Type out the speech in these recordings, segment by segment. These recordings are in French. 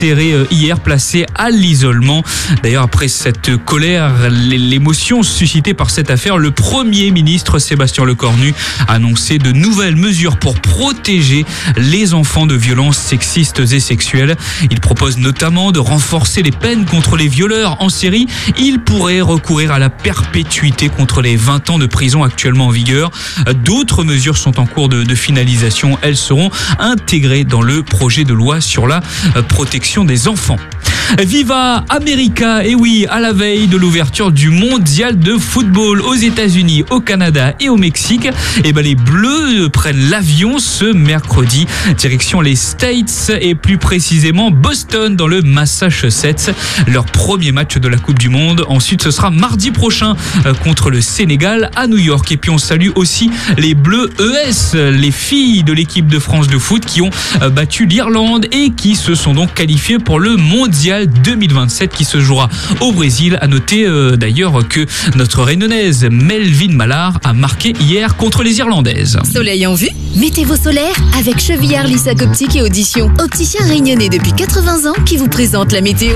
hier placé à l'isolement. D'ailleurs, après cette colère, l'émotion suscitée par cette affaire, le Premier ministre Sébastien Lecornu a annoncé de nouvelles mesures pour protéger les enfants de violences sexistes et sexuelles. Il propose notamment de renforcer les peines contre les violeurs en série. Il pourrait recourir à la perpétuité contre les 20 ans de prison actuellement en vigueur. D'autres mesures sont en cours de finalisation. Elles seront intégrées dans le projet de loi sur la protection des enfants. Viva America, et oui, à la veille de l'ouverture du mondial de football aux États-Unis, au Canada et au Mexique, les Bleus prennent l'avion ce mercredi, direction les States et plus précisément Boston dans le Massachusetts. Leur premier match de la Coupe du Monde. Ensuite, ce sera mardi prochain contre le Sénégal à New York. Et puis on salue aussi les Bleus ES, les filles de l'équipe de France de foot qui ont battu l'Irlande et qui se sont donc qualifiées pour le mondial 2027 qui se jouera au Brésil. À noter d'ailleurs que notre réunionnaise Melvin Mallard a marqué hier contre les Irlandaises. Soleil en vue, météo solaire avec Chevillard Lissac Optique et Audition. Opticien réunionnais depuis 80 ans qui vous présente la météo.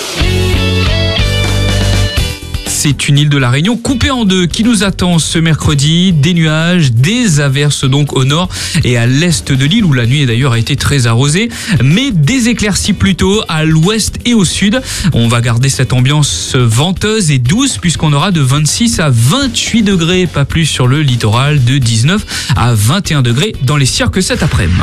C'est une île de la Réunion coupée en deux qui nous attend ce mercredi. Des nuages, des averses donc au nord et à l'est de l'île où la nuit d'ailleurs a été très arrosée, mais des éclaircies plutôt à l'ouest et au sud. On va garder cette ambiance venteuse et douce puisqu'on aura de 26 à 28 degrés, pas plus sur le littoral, de 19 à 21 degrés dans les cirques cet après-midi.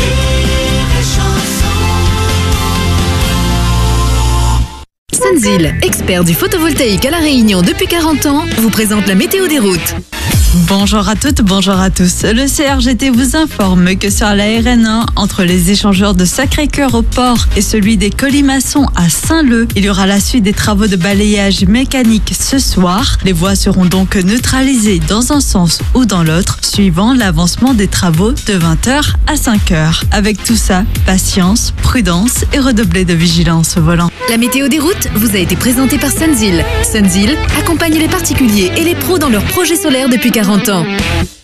Sunzil, expert du photovoltaïque à La Réunion depuis 40 ans, vous présente la météo des routes. Bonjour à toutes, bonjour à tous. Le CRGT vous informe que sur la RN1, entre les échangeurs de Sacré-Cœur au port et celui des Colimaçons à Saint-Leu, il y aura la suite des travaux de balayage mécanique ce soir. Les voies seront donc neutralisées dans un sens ou dans l'autre, suivant l'avancement des travaux de 20h à 5h. Avec tout ça, patience, prudence et redoubler de vigilance au volant. La météo des routes vous a été présentée par Sunzil. Sunzil accompagne les particuliers et les pros dans leurs projets solaires depuis 40 ans.